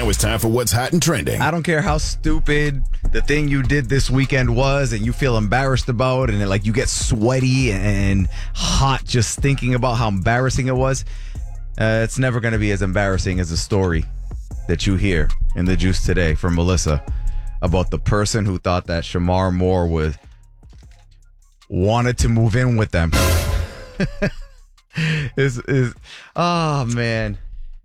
Now it's time for what's hot and trending. I don't care how stupid the thing you did this weekend was and you feel embarrassed about and like you get sweaty and hot just thinking about how embarrassing it was. It's never going to be as embarrassing as the story that you hear in the juice today from Melissa about the person who thought that Shamar Moore wanted to move in with them. Oh, man.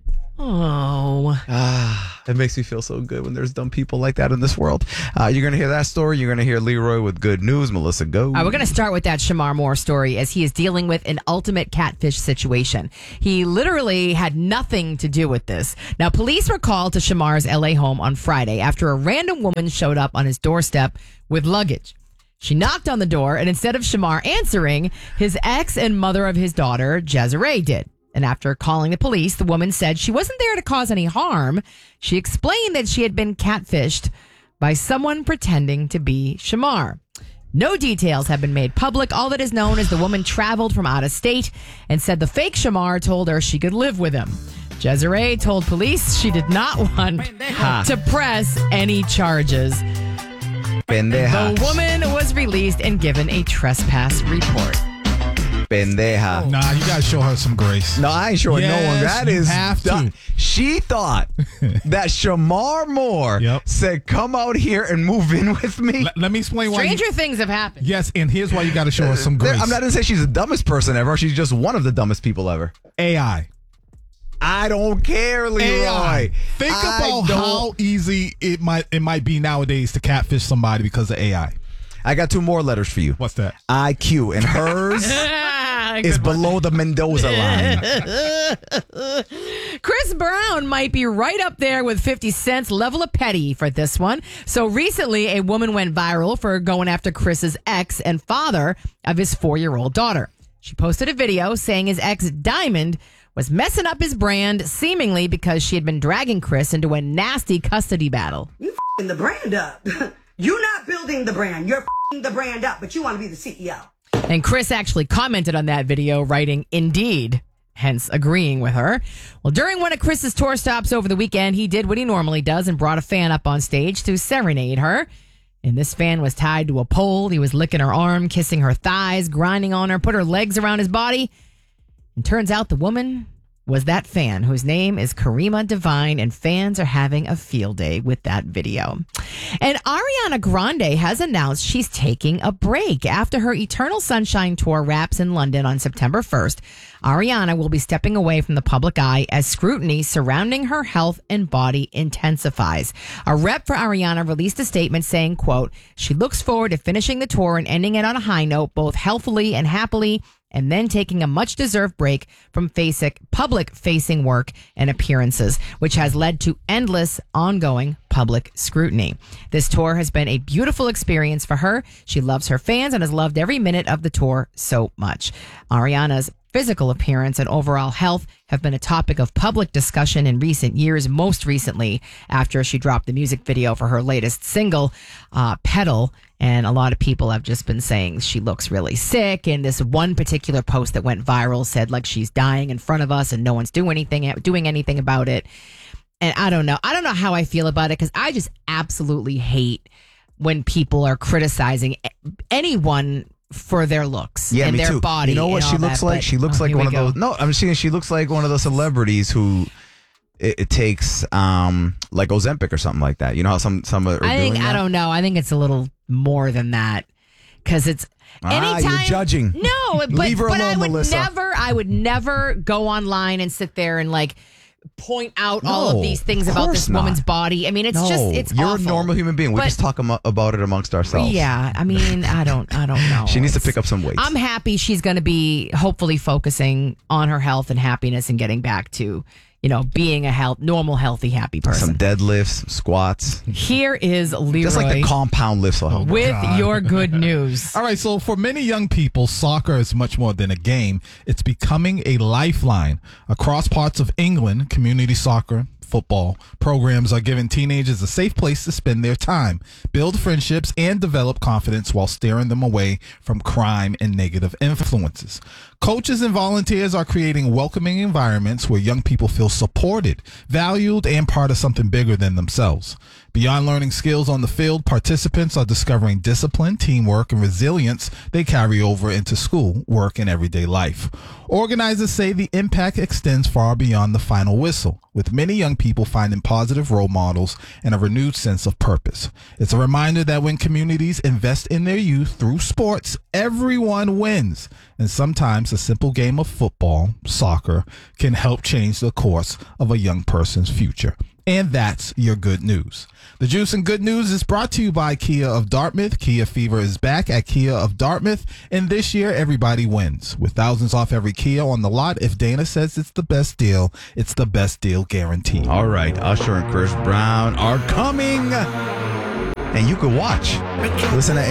Oh. It makes me feel so good when there's dumb people like that in this world. You're going to hear that story. You're going to hear Leroy with good news. Melissa, go. All right, we're going to start with that Shamar Moore story as he is dealing with an ultimate catfish situation. He literally had nothing to do with this. Now, police were called to Shamar's LA home on Friday after a random woman showed up on his doorstep with luggage. She knocked on the door, and instead of Shamar answering, his ex and mother of his daughter, Jeziree, did. And after calling the police, the woman said she wasn't there to cause any harm. She explained that she had been catfished by someone pretending to be Shamar. No details have been made public. All that is known is the woman traveled from out of state and said the fake Shamar told her she could live with him. Jeziree told police she did not want to press any charges. Pendeja. The woman was released and given a trespass report. Pendeja. Nah, you gotta show her some grace. No, I ain't showing no one. Yes, That you is have to. She thought that Shamar Moore said, "Come out here and move in with me." Let me explain why. Stranger things have happened. Yes, and here's why you got to show her some grace. I'm not going to say she's the dumbest person ever. She's just one of the dumbest people ever. AI. I don't care, Leroy. AI. Think about how easy it might be nowadays to catfish somebody because of AI. I got two more letters for you. What's that? IQ, and hers is below the Mendoza line. Chris Brown might be right up there with 50 Cent's level of petty for this one. So recently, a woman went viral for going after Chris's ex and father of his 4-year-old daughter. She posted a video saying his ex, Diamond, was messing up his brand, seemingly because she had been dragging Chris into a nasty custody battle. You f***ing the brand up. You're not building the brand. You're f***ing the brand up, but you want to be the CEO. And Chris actually commented on that video, writing, "Indeed," hence agreeing with her. Well, during one of Chris's tour stops over the weekend, he did what he normally does and brought a fan up on stage to serenade her. And this fan was tied to a pole. He was licking her arm, kissing her thighs, grinding on her, put her legs around his body. And turns out the woman was that fan, whose name is Karima Divine, and fans are having a field day with that video. And Ariana Grande has announced she's taking a break. After her Eternal Sunshine tour wraps in London on September 1st, Ariana will be stepping away from the public eye as scrutiny surrounding her health and body intensifies. A rep for Ariana released a statement saying, quote, she looks forward to finishing the tour and ending it on a high note, both healthfully and happily, and then taking a much-deserved break from public-facing work and appearances, which has led to endless, ongoing public scrutiny. This tour has been a beautiful experience for her. She loves her fans and has loved every minute of the tour so much. Ariana's physical appearance and overall health have been a topic of public discussion in recent years, most recently after she dropped the music video for her latest single, Pedal. And a lot of people have just been saying she looks really sick. And this one particular post that went viral said like she's dying in front of us and no one's doing anything about it. And I don't know how I feel about it, because I just absolutely hate when people are criticizing anyone for their looks and their body. You know what she looks like? She looks like one of those. No, I'm saying she looks like one of those celebrities who it takes like Ozempic or something like that. You know how some are doing that? I don't know. I think it's a little more than that, because it's anytime you're judging. No, but Leave her alone, I would never go online and sit there and like point out all of these things about this woman's body. I mean, it's you're awful. a normal human being. We just talk about it amongst ourselves. Yeah, I mean, I don't know. She needs to pick up some weight. I'm happy she's going to be hopefully focusing on her health and happiness and getting back to, being a normal, healthy, happy person. Some deadlifts, squats. Here is Leroy. Just like the compound lifts will help. With your good news. All right, so for many young people, soccer is much more than a game. It's becoming a lifeline. Across parts of England, community soccer football. Programs are giving teenagers a safe place to spend their time, build friendships, and develop confidence while steering them away from crime and negative influences. Coaches and volunteers are creating welcoming environments where young people feel supported, valued, and part of something bigger than themselves. Beyond learning skills on the field, participants are discovering discipline, teamwork, and resilience they carry over into school, work, and everyday life. Organizers say the impact extends far beyond the final whistle, with many young people finding positive role models and a renewed sense of purpose. It's a reminder that when communities invest in their youth through sports, everyone wins. And sometimes a simple game of football, soccer, can help change the course of a young person's future. And that's your good news. The Juice and Good News is brought to you by Kia of Dartmouth. Kia Fever is back at Kia of Dartmouth, and this year everybody wins. With thousands off every Kia on the lot, if Dana says it's the best deal, it's the best deal guaranteed. All right, Usher and Chris Brown are coming, and you can watch. Listen to